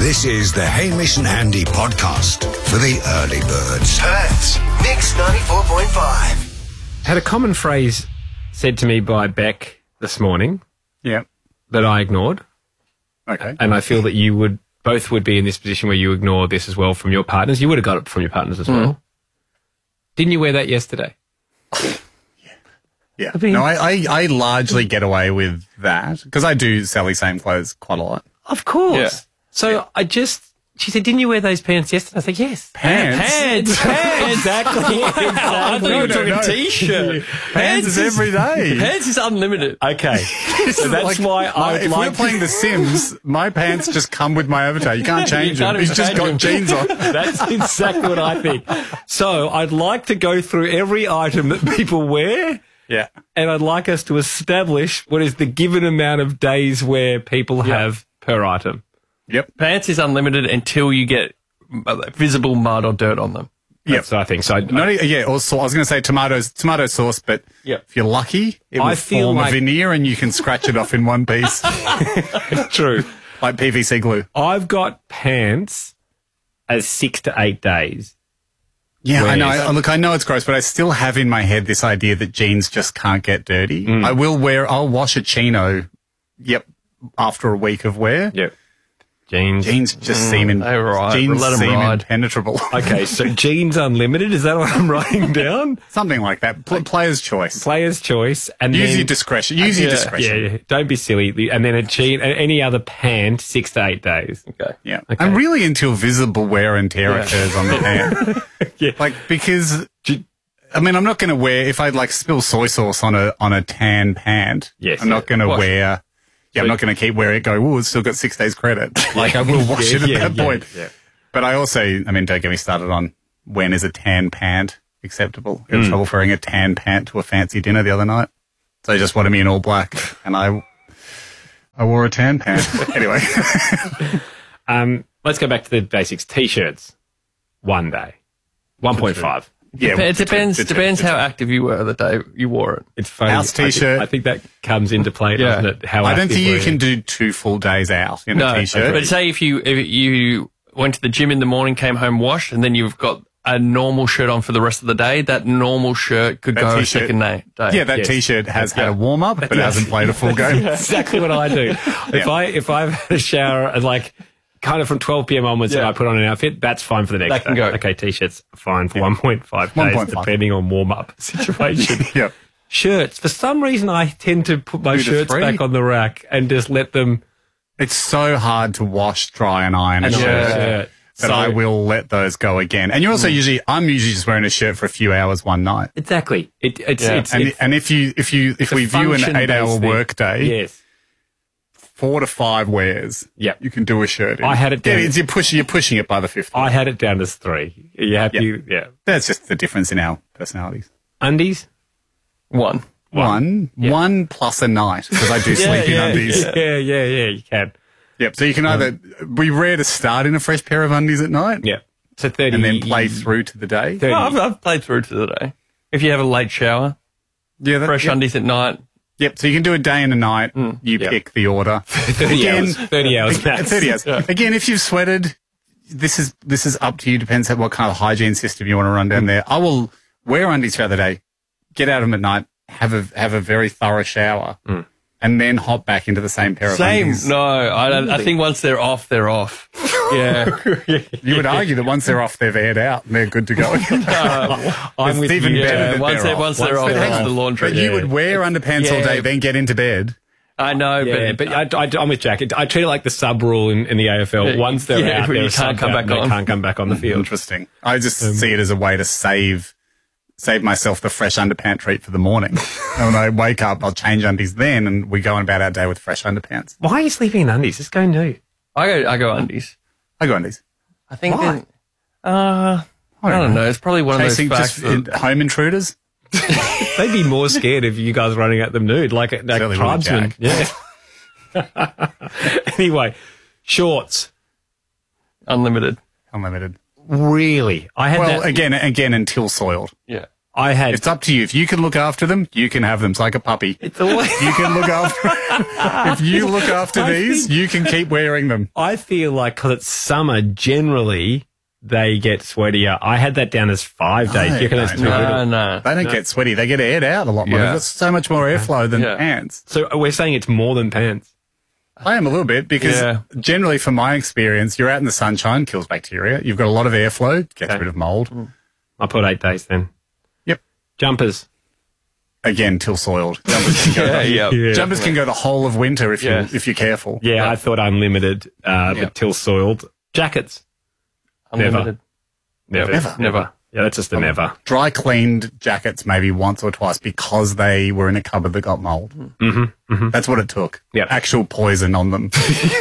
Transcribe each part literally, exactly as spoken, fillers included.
This is the Hamish and Andy podcast for the early birds. Perth's Mix ninety-four point five. Had a common phrase said to me by Beck this morning Yeah. that I ignored, Okay. and I feel that you would both would be in this position where you ignore this as well from your partners. You would have got it from your partners as well. Didn't you wear that yesterday? Yeah. I mean- no, I, I, I largely get away with that because I do Sally same clothes quite a lot. Of course. Yeah. So I just, she said, didn't you wear those pants yesterday? I said, yes. Pants? Pants. Pants. Exactly. I thought you were talking no. T-shirt. Pants is every day. Pants is unlimited. Okay. So that's Like, why I my- would if like we're playing The Sims, my pants just come with my avatar. You can't change can't them. He's even just change got them. jeans on. That's exactly what I think. So I'd like to go through every item that people wear, Yeah. and I'd like us to establish what is the given amount of days wear people have per item. Yep. Pants is unlimited until you get visible mud or dirt on them. Yep. That's what I think. So I, Not, e- yeah, also, I was going to say tomatoes, tomato sauce, but Yep. if you're lucky, it will I feel form like- a veneer and you can scratch it off in one piece, true. like P V C glue. I've got pants as six to eight days. Yeah, I know. Whereas- I, look, I know it's gross, but I still have in my head this idea that jeans just can't get dirty. Mm. I will wear, I'll wash a chino, yep, after a week of wear. Yep. Jeans. Jeans just seem, in, they're right. jeans Let 'em seem ride. impenetrable. Okay, so jeans unlimited, is that what I'm writing down? Something like that. Pl- player's choice. Player's choice. And Use then, your discretion. Use your yeah, discretion. Yeah, yeah, don't be silly. And then a jean, and any other pant, six to eight days. Okay. Yeah. Okay. And really until visible wear and tear occurs on the pant. Yeah. Like, because, I mean, I'm not going to wear, if I like spill soy sauce on a, on a tan pant, Yes, I'm not yeah. going to Wash it. wear, yeah, I'm not going to keep wearing it, go, oh, it's still got six days credit. Like, I will wash Yeah, it at yeah, that yeah, point. yeah. But I also, I mean, don't get me started on when is a tan pant acceptable. I Hmm. had trouble wearing a tan pant to a fancy dinner the other night. So they just wanted me in all black, and I, I wore a tan pant. Anyway. Um, let's go back to the basics. T-shirts, one day. one point five. Yeah. It depends. between- Depends how active you were the day you wore it. It's funny. House I think- T-shirt. I think, that comes into play, Yeah. doesn't it? How I don't active think you we're- can do two full days out in No, a t-shirt. but say if you if you went to the gym in the morning, came home, washed, and then you've got a normal shirt on for the rest of the day, that normal shirt could That go a t-shirt- second day. day. Yeah, that Yes. t-shirt has had Yeah. a warm up, but Yeah. hasn't played a full game. exactly what I do. If I if I've had a shower and like kind of from twelve p.m. onwards, and Yeah. I put on an outfit, that's fine for the next That can day. go. Okay, t-shirts fine for one point five days, one point five. depending on warm up situation. Yeah. Shirts. For some reason, I tend to put my Do the shirts three. back on the rack and just let them. It's so hard to wash, dry, and iron a And shirt. shirt. But So- I will let those go again. And you're also usually, I'm usually just wearing a shirt for a few hours one night. Exactly. It, it's Yeah. it's, And, it's and if you, if you, if a we view an function-based eight hour thing. work day, Yes. four to five wears, Yep. you can do a shirt in. I had it Yeah, down- it's- you're pushing, you're pushing it by the fifth. I had it down as three. Are you happy? Yeah. That's just the difference in our personalities. Undies. one. One, one plus a night, because I do sleep in yeah, undies. Yeah, yeah, yeah. You can. Yep. So you can either, we rare to start in a fresh pair of undies at night. Yeah. So thirty. And then play through to the day. thirty. Oh, I've, I've played through to the day. If you have a late shower, Yeah, that, fresh yep. undies at night. Yep. So you can do a day and a night. You Yep. pick the order. thirty Again- hours. Thirty hours max. thirty hours. Again, if you've sweated, this is this is up to you. Depends on what kind of hygiene system you want to run down there. I will wear undies throughout the day, get out of them at night, have a have a very thorough shower, and then hop back into the same pair of Same. undies. No, I, don't- I think once they're off, they're off. Yeah. You would argue that once they're off, they've aired out and they're good to go. I'm It's with even you. better Yeah, that once they're they're, off. once they're Once off, they're it's off. the laundry. But you would wear underpants all Yeah. day, then get into bed. I know, Yeah, but, but I, I, I'm with Jack. I treat it like the sub rule in, in the A F L. Yeah, Once they're yeah, out, you they're can't subbed come out back and they on. can't come back on the field. Interesting. I just see it as a way to save save myself the fresh underpant treat for the morning. And when I wake up, I'll change undies then, and we go on about our day with fresh underpants. Why are you sleeping in undies? Just go new. I go, I go undies. I go undies. I think. Why? that- Uh, I don't know. It's probably one Chasing of those facts. just in- That, home intruders. They'd be more scared of you guys running at them nude, like, like Certainly tribesmen. wouldn't, Yeah. Anyway, shorts. unlimited. Unlimited. Really? I had Well, that. again, again, until soiled. Yeah. I had. It's up to you. If you can look after them, you can have them. It's like a puppy. It's always. You can look after. If you look after I these, think- you can keep wearing them. I feel like because it's summer, generally they get sweatier. I had that down as five days. Do you reckon that's no, too No, little? no. They don't get sweaty. They get aired out a lot more. Yeah. They've got so much more airflow than Yeah. pants. So we're saying it's more than pants. I am a little bit because Yeah. generally, from my experience, you're out in the sunshine, kills bacteria. You've got a lot of airflow, gets Okay. rid of mold. I put eight days then. Yep. Jumpers. Again, till soiled. Jumpers can go, Yeah, the, yeah. Yeah. Jumpers can go the whole of winter if you Yeah. if you're careful. Yeah, I thought unlimited, uh, Yeah. but till soiled. Jackets. Unlimited. Never. Never. Never. Yeah, that's just a never. Dry cleaned jackets maybe once or twice because they were in a cupboard that got mold. Mm-hmm, mm-hmm. That's what it took. Yep. Actual poison on them.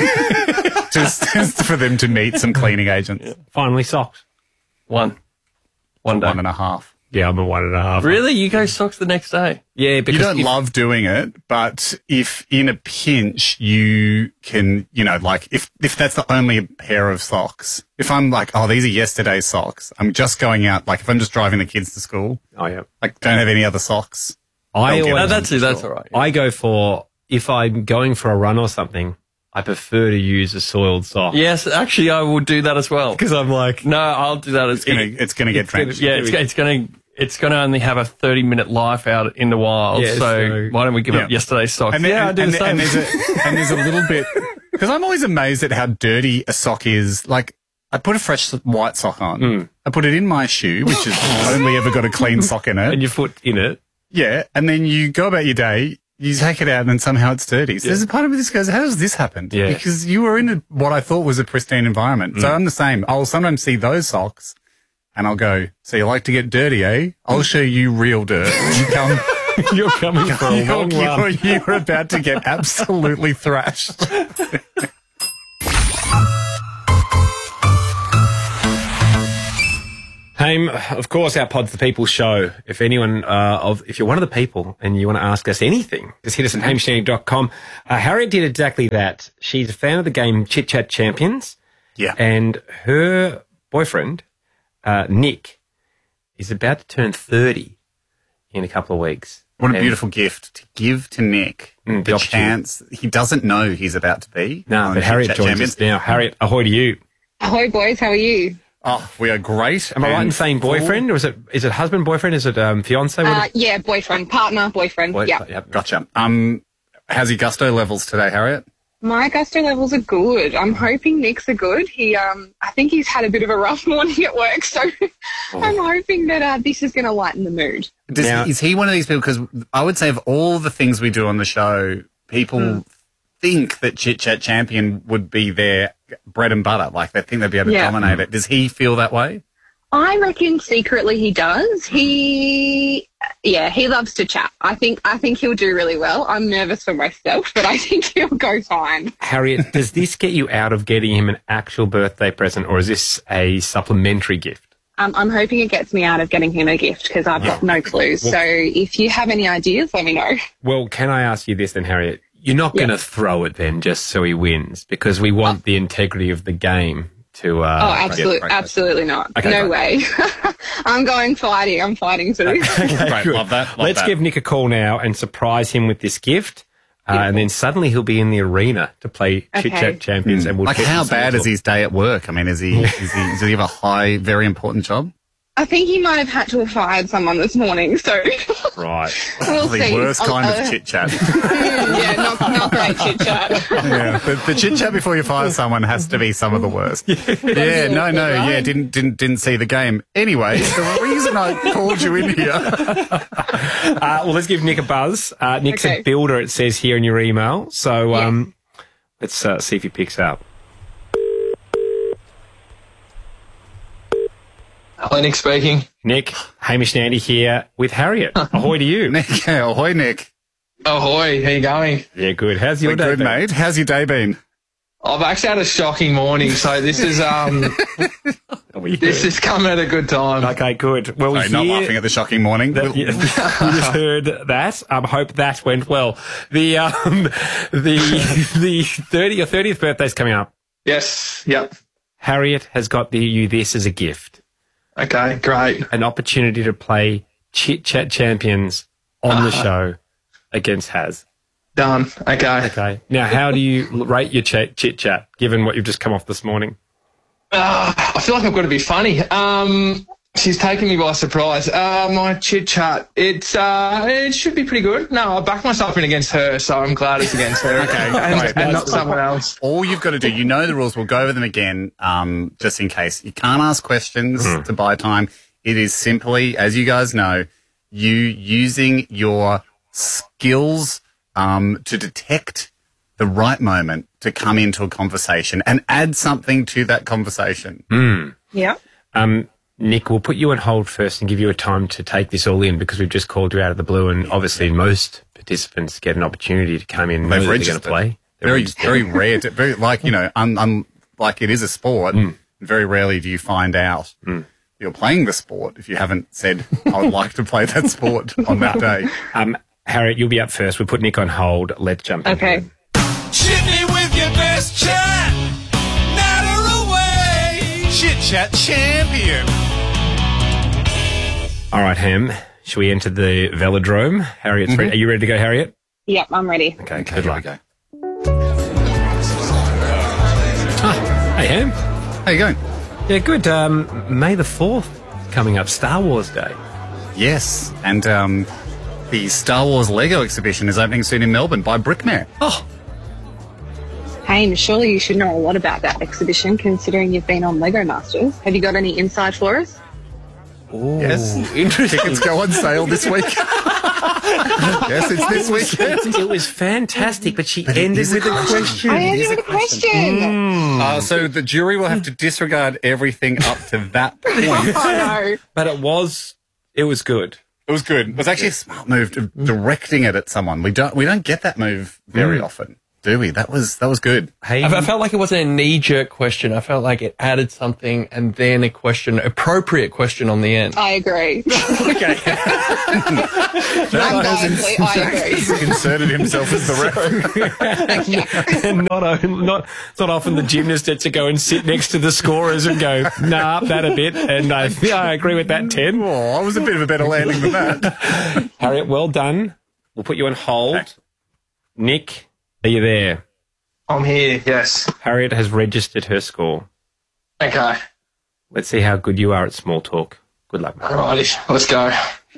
just, just for them to meet some cleaning agents. Finally, socks. One. One day. One and a half. Yeah, I'm a one and a half. Really? You go socks the next day? Yeah, because You don't if- love doing it, but if in a pinch you can, you know, like if, if that's the only pair of socks, if I'm like, oh, these are yesterday's socks, I'm just going out, like if I'm just driving the kids to school, Oh yeah. like don't have any other socks. I Don't get always, No, that's it. That's all right. I go for if I'm going for a run or something. I prefer to use a soiled sock. Yes, actually, I will do that as well. because I'm like, No, I'll do that as It's gonna, it's gonna get It's gonna- drenched. Yeah, it's, it's going to it's going to only have a thirty minute life out in the wild. Yeah, so, so- why don't we give Yeah. up yesterday's socks? And then, yeah, I and, do and, the same. and there's a, and there's a little bit, because I'm always amazed at how dirty a sock is. Like, I put a fresh white sock on. Mm. I put it in my shoe, which has only ever got a clean sock in it. and your foot in it. Yeah, and then you go about your day, you take it out, and then somehow it's dirty. So there's a part of me that goes, how does this happen? Yeah. Because you were in a, what I thought was a pristine environment. So I'm the same. I'll sometimes see those socks, and I'll go, so you like to get dirty, eh? I'll show you real dirt. You come... You're coming for a You're, long you're, run. you're about to get absolutely thrashed. Haim, of course, our Pod's the People show. If anyone, uh, of, if you're one of the people and you want to ask us anything, just hit us at hamish andy dot com. Uh, Harriet did exactly that. She's a fan of the game Chit Chat Champions. Yeah. And her boyfriend, uh, Nick, is about to turn thirty in a couple of weeks. What a And- beautiful gift to give to Nick. Mm, the the opportunity. chance he doesn't know he's about to be. No, on but Chit Harriet Chat joins Champions. us now. Harriet, ahoy to you. Ahoy, boys. How are you? Oh, we are great. Am I right in and saying full- boyfriend, or is it is it husband, boyfriend? Is it um, fiance? What Uh, is- yeah, boyfriend, partner, boyfriend. Boy- yeah. yep. Gotcha. Um, how's your gusto levels today, Harriet? My gusto levels are good. I'm hoping Nick's are good. He, um, I think he's had a bit of a rough morning at work, so I'm hoping that uh, this is going to lighten the mood. Does, Now- is he one of these people? Because I would say of all the things we do on the show, people think that Chit Chat Champion would be their bread and butter. Like they think they'd be able to Yeah. dominate it. Does he feel that way? I reckon secretly he does. He, yeah, he loves to chat. I think, I think he'll do really well. I'm nervous for myself, but I think he'll go fine. Harriet, does this get you out of getting him an actual birthday present, or is this a supplementary gift? Um, I'm hoping it gets me out of getting him a gift because I've got no clues. So if you have any ideas, let me know. Well, can I ask you this then, Harriet? You're not going to throw it then just so he wins, because we want the integrity of the game to. Uh, Oh, absolutely, right. absolutely not. Okay, no great. way. I'm going fighting. I'm fighting for this. Great, good. love that. Love Let's that. give Nick a call now and surprise him with this gift. Uh, and then suddenly he'll be in the arena to play Okay. Chit Chat Champions. And we'll Like, test how his bad mettle. is his day at work? I mean, is he, is he, does he have a high, very important job? I think he might have had to have fired someone this morning, so Right. we'll The see. worst I'll- kind uh, of chit chat. yeah, not, not great chit chat. Yeah, the, the chit chat before you fire someone has to be some of the worst. Yeah, no, no, yeah, didn't didn't didn't see the game. Anyway, the reason I called you in here. Uh, well, let's give Nick a buzz. Uh, Nick's Okay. a builder, it says here in your email. So um, let's uh, see if he picks up. Hello, Nick speaking. Nick, Hamish and Andy here with Harriet. Ahoy to you. Nick, yeah, ahoy, Nick. Ahoy, how you going? Yeah, good. How's your We're day good, been? mate. How's your day been? I've actually had a shocking morning, so this is um We this has come at a good time. Okay, good. Well, we Sorry, not hear laughing at the shocking morning. that, yeah, we just heard that. I um, hope that went well. The um, the the thirty or thirtieth birthday's coming up. Yes, yep. Harriet has got the, you this as a gift, Okay, great. an opportunity to play Chit Chat champions on the show against Haz. Done. Okay. Okay. Now, how do you rate your ch- Chit Chat, given what you've just come off this morning? Uh, I feel like I've got to be funny. Um, she's taken me by surprise. Uh, my chit chat, it's uh, it should be pretty good. No, I backed myself in against her, so I'm glad it's against her. Okay, and, right. and not someone else. All you've got to do, you know the rules. We'll go over them again, um, just in case. You can't ask questions Mm. to buy time. It is simply, as you guys know, you using your skills um, to detect the right moment to come into a conversation and add something to that conversation. Mm. Yeah. Um, Nick, we'll put you on hold first and give you a time to take this all in because we've just called you out of the blue, and obviously most participants get an opportunity to come in and know They've that they're going registered. to play. They're Very, registered. very rare. To, very like you know, un, un, like it is a sport. Mm. Very rarely do you find out you're playing the sport if you haven't said, "I would like to play that sport" on that day. Um, Harriet, you'll be up first. We'll put Nick on hold. Let's jump in. Okay. Chit me with your best chat. Natter away. Chit Chat champion. All right, Ham. Should we enter the velodrome? Harriet's ready. Are you ready to go, Harriet? Yep, I'm ready. Okay, Okay, good here luck. we go. Ah, hey, Ham. How you going? Yeah, good. Um, May the fourth coming up, Star Wars Day. Yes, and um, the Star Wars Lego exhibition is opening soon in Melbourne by Brickmare. Oh, Hayne, surely you should know a lot about that exhibition considering you've been on Lego Masters. Have you got any inside for us? Yes, interesting. tickets go on sale this week. Yes, it's this weekend. It was fantastic, but she ended is a with a question. question. I ended with a question. Uh, so the jury will have to disregard everything up to that point. Oh, no. But it was, it was good. It was good. It was actually a smart move to directing it at someone. We don't we don't get that move very often, do we? That was that was good. Hey, I I felt like it wasn't a knee-jerk question. I felt like it added something and then a question, appropriate question on the end. I agree. okay. Undeniably, I agree. Inserted himself as the ref. and not, o- not, it's not often the gymnast gets to go and sit next to the scorers and go, nah, up that a bit. And I, yeah, I agree with that, ten. Oh, I was a bit of a better landing than that. Harriet, well done. We'll put you on hold. Okay. Nick, are you there? I'm here, yes. Harriet has registered her score. Okay. Let's see how good you are at small talk. Good luck, mate. Alrighty, let's go.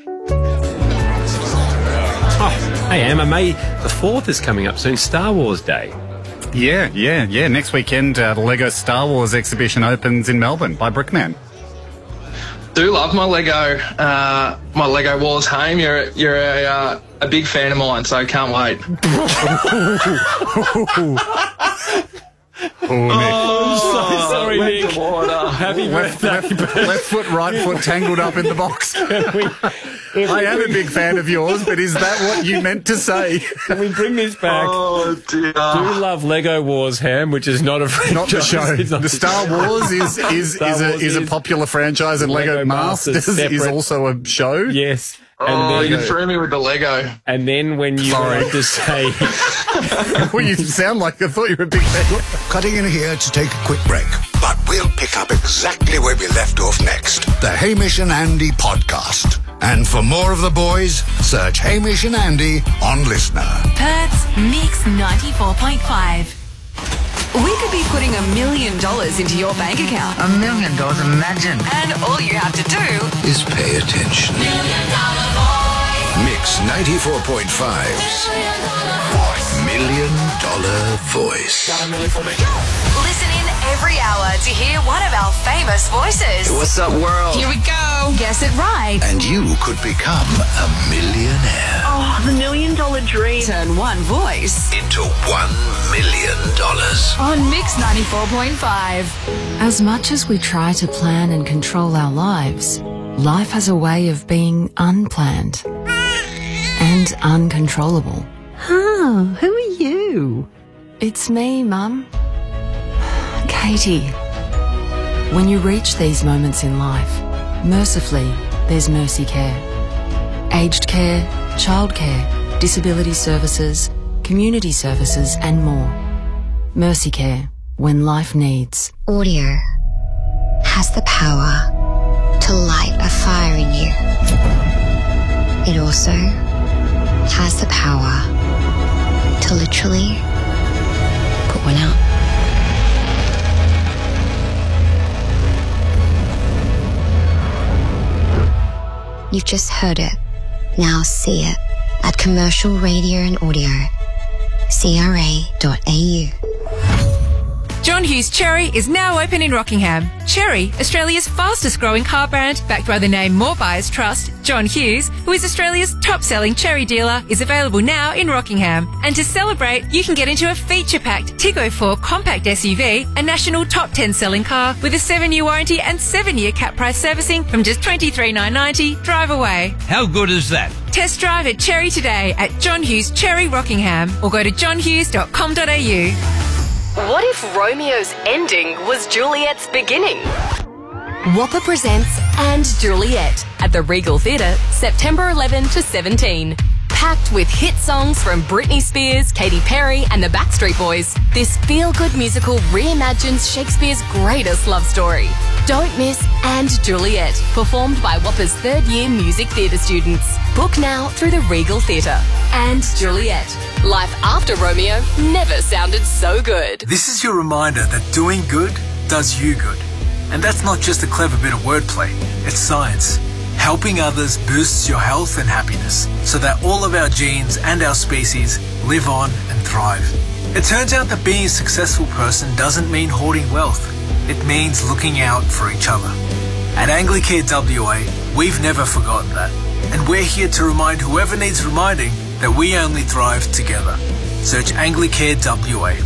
Oh, hey, Emma, May the fourth is coming up soon, Star Wars Day. Yeah, yeah, yeah. Next weekend, uh, the Lego Star Wars exhibition opens in Melbourne by Brickman. Do love my Lego, uh, my Lego Wars home. You're you're a uh, a big fan of mine, so can't wait. Oh, so sorry, Went Nick. to water. Happy Left, birthday. left, left foot, right foot tangled up in the box. I am a big fan of yours, but is that what you meant to say? Can we bring this back? Oh dear. Do love Lego Wars, Ham, which is not a franchise. Not the show. It's not The Star Wars is is Star is a Wars is a is- popular franchise, and Lego, Lego Masters Masters is separate. also a show. Yes. Oh, And you then, threw me with the Lego. and then when you Sorry. want to say, Well, you sound like I thought you were a big fan. Cutting in here to take a quick break, but we'll pick up exactly where we left off next. The Hamish and Andy podcast. And for more of the boys, search Hamish and Andy on Listener. Perth's Mix ninety-four point five. We could be putting a million dollars into your bank account. A million dollars, imagine. And all you have to do Is pay attention. Mix ninety-four point five's Million Dollar Voice. listen in every hour to hear one of our famous voices. What's up, world? Here we go. Guess it right. And you could become a millionaire. Oh, the million dollar dream. Turn one voice Into one million dollars. on Mix ninety-four point five. As much as we try to plan and control our lives, life has a way of being unplanned and uncontrollable. Huh, who are you? It's me, Mum. Katie. When you reach these moments in life, mercifully, there's Mercy Care. Aged care, childcare, disability services, community services and more. Mercy Care, when life needs. Audio has the power to light a fire in you. it also has the power to literally put one out. You've just heard it. Now see it at Commercial Radio and Audio, C R A dot A U. John Hughes Cherry is now open in Rockingham. Cherry, Australia's fastest growing car brand, backed by the name More Buyers Trust, John Hughes, who is Australia's top selling cherry dealer, is available now in Rockingham. And to celebrate, you can get into a feature-packed Tiggo four compact S U V, a national top ten selling car with a seven-year warranty and seven-year cap price servicing from just twenty-three thousand nine hundred ninety dollars. Drive away. How good is that? Test drive at Cherry today at John Hughes Cherry Rockingham or go to john hughes dot com dot a u. What if Romeo's ending was Juliet's beginning? Whopper presents And Juliet at the Regal Theatre, September eleventh to seventeenth. Packed with hit songs from Britney Spears, Katy Perry and the Backstreet Boys, this feel-good musical reimagines Shakespeare's greatest love story. Don't miss And Juliet, performed by Whopper's third-year music theatre students. Book now through the Regal Theatre. And Juliet. Life after Romeo never sounded so good. This is your reminder that doing good does you good. And that's not just a clever bit of wordplay, it's science. Helping others boosts your health and happiness so that all of our genes and our species live on and thrive. It turns out that being a successful person doesn't mean hoarding wealth. It means looking out for each other. At Anglicare W A, we've never forgotten that. And we're here to remind whoever needs reminding that we only thrive together. Search Anglicare W A.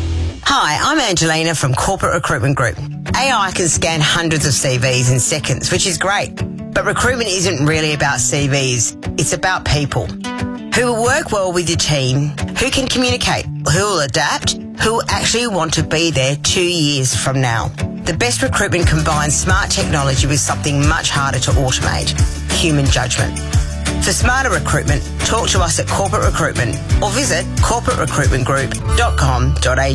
Hi, I'm Angelina from Corporate Recruitment Group. A I can scan hundreds of C Vs in seconds, which is great. But recruitment isn't really about C Vs. It's about people. Who will work well with your team, who can communicate, who will adapt, who will actually want to be there two years from now. The best recruitment combines smart technology with something much harder to automate, human judgment. For smarter recruitment, talk to us at Corporate Recruitment or visit corporate recruitment group dot com dot a u.